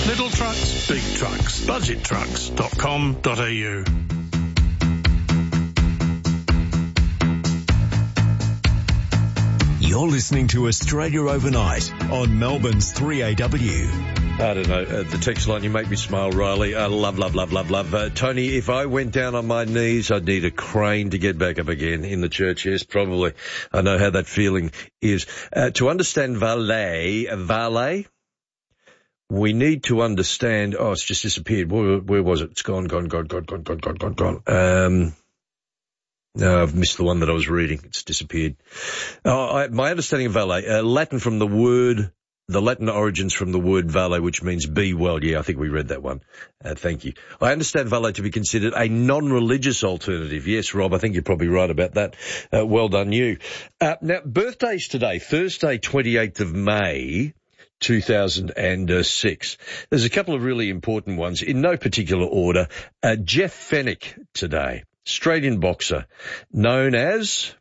Little trucks, big trucks, budgettrucks.com.au. You're listening to Australia Overnight on Melbourne's 3AW. I don't know, the text line, you make me smile, Riley. Love. Tony, if I went down on my knees, I'd need a crane to get back up again in the church. Yes, probably. I know how that feeling is. To understand valet, we need to understand, it's just disappeared. Where was it? It's gone. No, I've missed the one that I was reading. It's disappeared. My understanding of valet, Latin from the Latin origins from the word valet, which means be well. Yeah, I think we read that one. Thank you. I understand valet to be considered a non-religious alternative. Yes, Rob, I think you're probably right about that. Well done, you. Now, birthdays today, Thursday, 28th of May, 2006. There's a couple of really important ones, in no particular order. Jeff Fenech today, Australian boxer, known as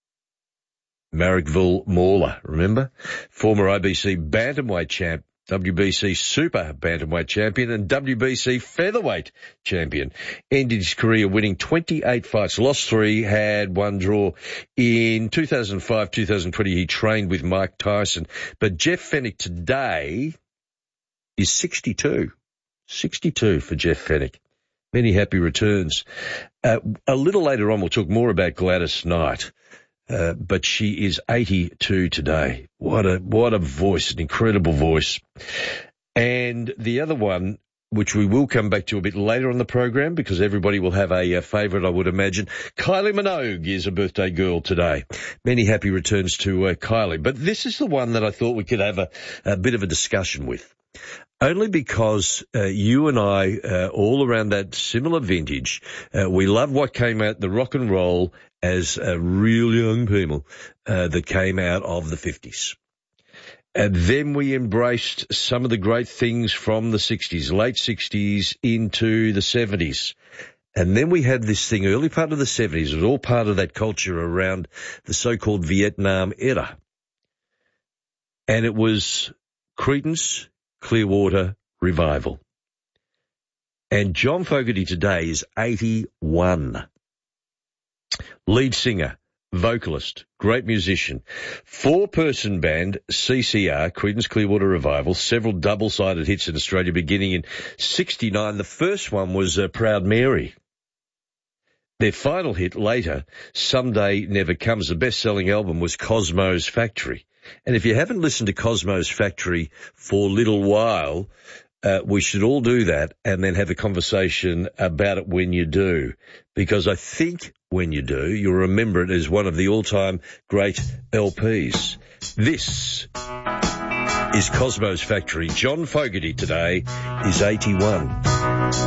Marrickville Mauler, remember? Former IBC bantamweight champ, WBC super bantamweight champion and WBC featherweight champion. Ended his career winning 28 fights, lost 3, had 1 draw. In 2005, 2020, he trained with Mike Tyson. But Jeff Fenech today is 62. 62 for Jeff Fenech. Many happy returns. A little later on, we'll talk more about Gladys Knight. But she is 82 today. What a voice, an incredible voice. And the other one, which we will come back to a bit later on the program, because everybody will have a favourite, I would imagine. Kylie Minogue is a birthday girl today. Many happy returns to Kylie. But this is the one that I thought we could have a bit of a discussion with. Only because you and I, all around that similar vintage, we love what came out, the rock and roll, as real young people that came out of the 50s. And then we embraced some of the great things from the 60s, late 60s into the 70s. And then we had this thing, early part of the 70s, it was all part of that culture around the so-called Vietnam era. And it was Creedence Clearwater Revival. And John Fogerty today is 81. Lead singer, vocalist, great musician. 4-person band, CCR, Creedence Clearwater Revival, several double-sided hits in Australia beginning in 69. The first one was Proud Mary. Their final hit later, Someday Never Comes. The best-selling album was Cosmo's Factory. And if you haven't listened to Cosmo's Factory for a little while, we should all do that and then have a conversation about it when you do. Because I think when you do, you'll remember it as one of the all-time great LPs. This is Cosmo's Factory. John Fogerty today is 81.